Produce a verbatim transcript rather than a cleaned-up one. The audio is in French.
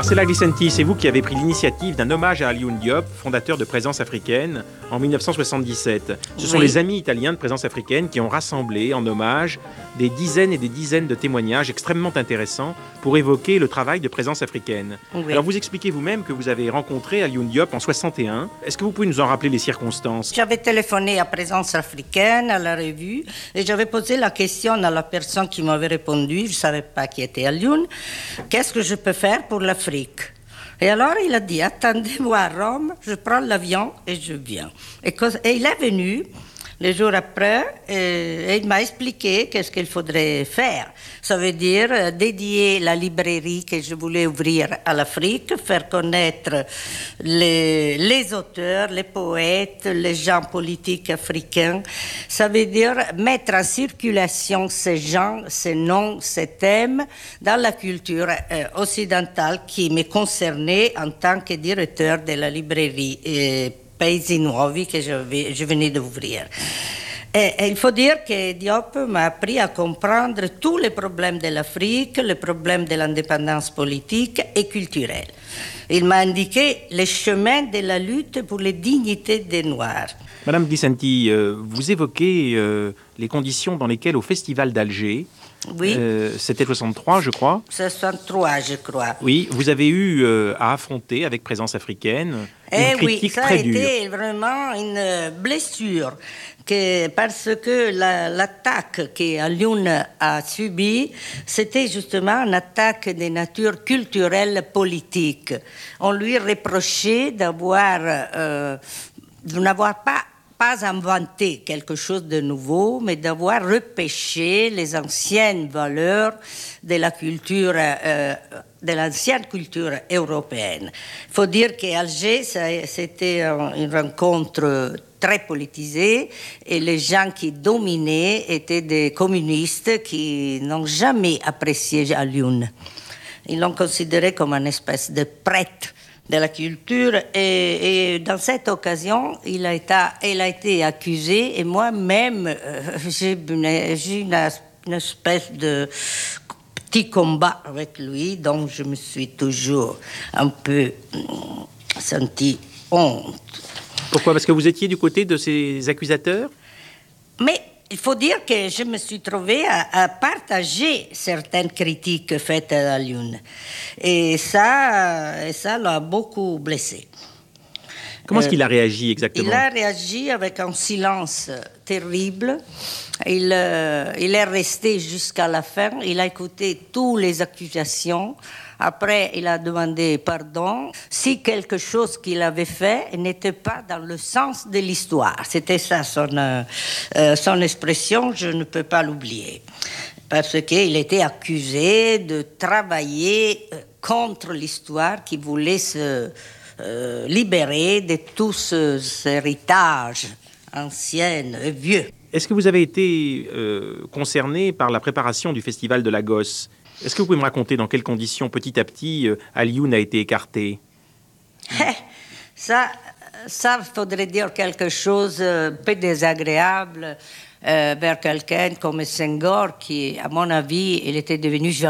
Marcella Glicenti, c'est vous qui avez pris l'initiative d'un hommage à Alioune Diop, fondateur de Présence africaine, en mille neuf cent soixante-dix-sept. Ce sont Oui. les amis italiens de Présence africaine qui ont rassemblé en hommage des dizaines et des dizaines de témoignages extrêmement intéressants pour évoquer le travail de Présence africaine. Oui. Alors vous expliquez vous-même que vous avez rencontré Alioune Diop en soixante et un. Est-ce que vous pouvez nous en rappeler les circonstances? J'avais téléphoné à Présence africaine, à la revue, et j'avais posé la question à la personne qui m'avait répondu, je ne savais pas qui était Alioune, qu'est-ce que je peux faire pour l'Afrique? Et alors il a dit, attendez-moi à Rome, je prends l'avion et je viens. Et, et il est venu le jour après et, et il m'a expliqué qu'est-ce qu'il faudrait faire. Ça veut dire euh, dédier la librairie que je voulais ouvrir à l'Afrique, faire connaître les, les auteurs, les poètes, les gens politiques africains. Ça veut dire mettre en circulation ces gens, ces noms, ces thèmes dans la culture euh, occidentale qui me concernait en tant que directeur de la librairie euh, Paesi Nuovi que je, je venais d'ouvrir. Et, et il faut dire que Diop m'a appris à comprendre tous les problèmes de l'Afrique, les problèmes de l'indépendance politique et culturelle. Il m'a indiqué les chemins de la lutte pour les dignités des Noirs. Madame Glicenti, euh, vous évoquez euh, les conditions dans lesquelles au Festival d'Alger, Oui. euh, c'était soixante-trois je crois. soixante-trois je crois. Oui, vous avez eu euh, à affronter avec Présence africaine une Eh critique oui, ça très a dure. été vraiment une blessure que, parce que la, l'attaque qu'Alioune a subie, c'était justement une attaque de nature culturelle politique. On lui reprochait d'avoir, euh, de n'avoir pas pas inventé quelque chose de nouveau, mais d'avoir repêché les anciennes valeurs de la culture, euh, de l'ancienne culture européenne. Il faut dire qu'Alger, c'était une rencontre très politisée et les gens qui dominaient étaient des communistes qui n'ont jamais apprécié Alioune. Ils l'ont considéré comme une espèce de prêtre de la culture et, et dans cette occasion il a été, il a été accusé et moi-même euh, j'ai une, j'ai une, une espèce de petit combat avec lui dont je me suis toujours un peu senti honte. Pourquoi? Parce que vous étiez du côté de ces accusateurs? Mais il faut dire que je me suis trouvée à, à partager certaines critiques faites à Alioune. Et ça, et ça l'a beaucoup blessé. Comment est-ce qu'il a réagi exactement? Il a réagi avec un silence terrible. Il, euh, il est resté jusqu'à la fin. Il a écouté toutes les accusations. Après, il a demandé pardon si quelque chose qu'il avait fait n'était pas dans le sens de l'histoire. C'était ça son, euh, son expression, je ne peux pas l'oublier. Parce qu'il était accusé de travailler contre l'histoire qui voulait se euh, libérer de tout ce, ce héritage ancien et vieux. Est-ce que vous avez été euh, concerné par la préparation du Festival de Lagos? Est-ce que vous pouvez me raconter dans quelles conditions, petit à petit, euh, Alioune a été écarté? Ça, ça faudrait dire quelque chose un peu désagréable euh, vers quelqu'un comme Senghor, qui, à mon avis, il était devenu